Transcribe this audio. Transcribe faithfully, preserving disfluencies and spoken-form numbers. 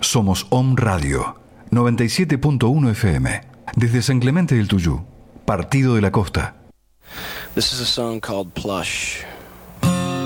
Somos Om Radio, noventa y siete punto uno F M, desde San Clemente del Tuyú, Partido de la Costa. This is a song called Plush.